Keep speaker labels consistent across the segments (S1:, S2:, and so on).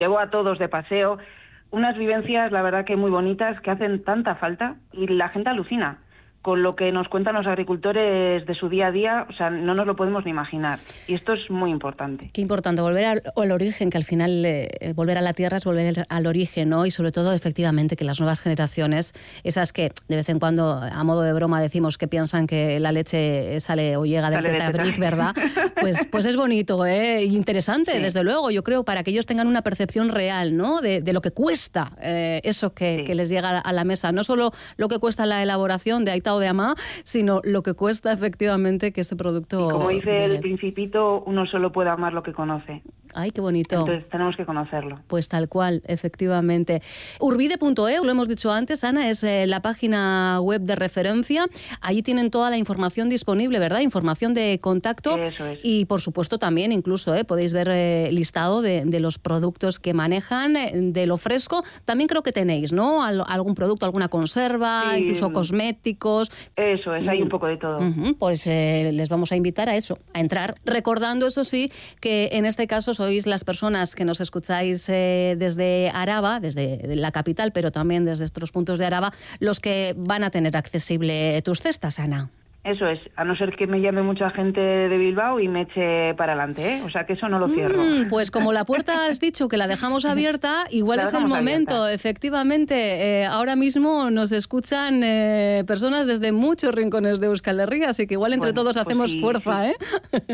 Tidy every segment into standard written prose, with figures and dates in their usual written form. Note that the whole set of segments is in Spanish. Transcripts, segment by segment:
S1: llevo a todos de paseo. Unas vivencias, la verdad que muy bonitas, que hacen tanta falta y la gente alucina con lo que nos cuentan los agricultores de su día a día, o sea, no nos lo podemos ni imaginar. Y esto es muy importante.
S2: Qué importante, volver al origen, que al final volver a la tierra es volver al origen, ¿no? Y sobre todo, efectivamente, que las nuevas generaciones, esas que de vez en cuando, a modo de broma, decimos que piensan que la leche sale o llega del Teta Brick, ¿verdad? Pues es bonito, ¿eh? Interesante, sí. Desde luego, yo creo, para que ellos tengan una percepción real, ¿no? De lo que cuesta eso que les llega a la mesa. No solo lo que cuesta la elaboración de Aita o de Amá, sino lo que cuesta efectivamente que ese producto...
S1: Y como dice el Principito, uno solo puede amar lo que conoce.
S2: Ay, qué bonito.
S1: Entonces tenemos que conocerlo.
S2: Pues tal cual, efectivamente. Urbide.eu, lo hemos dicho antes, Ana, es la página web de referencia. Allí tienen toda la información disponible, ¿verdad? Información de contacto.
S1: Eso es.
S2: Y por supuesto también incluso podéis ver listado de los productos que manejan, de lo fresco. También creo que tenéis, ¿no? Algún producto, alguna conserva, sí. Incluso cosméticos.
S1: Eso es, hay un poco de todo.
S2: Pues les vamos a invitar a eso, a entrar. Recordando, eso sí, que en este caso sois las personas que nos escucháis desde Araba, desde la capital, pero también desde estos puntos de Araba, los que van a tener accesible tus cestas, Ana.
S1: Eso es, a no ser que me llame mucha gente de Bilbao y me eche para adelante, ¿eh? O sea que eso no lo cierro.
S2: Pues como la puerta has dicho que la dejamos abierta, igual es el momento, abierta. Efectivamente. Ahora mismo nos escuchan personas desde muchos rincones de Euskal Herria, así que igual entre todos hacemos sí, fuerza,
S1: sí.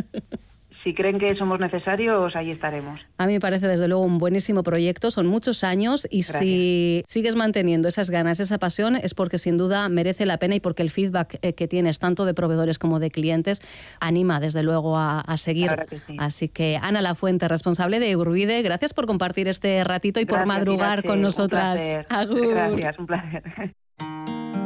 S1: Si creen que somos necesarios, ahí estaremos.
S2: A mí me parece desde luego un buenísimo proyecto, son muchos años y gracias. Si sigues manteniendo esas ganas, esa pasión, es porque sin duda merece la pena y porque el feedback que tienes tanto de proveedores como de clientes anima desde luego a seguir.
S1: Claro que sí.
S2: Así que Ana Lafuente, responsable de Urbide, gracias por compartir este ratito y gracias, por madrugar con nosotras.
S1: Un placer. Gracias, un placer.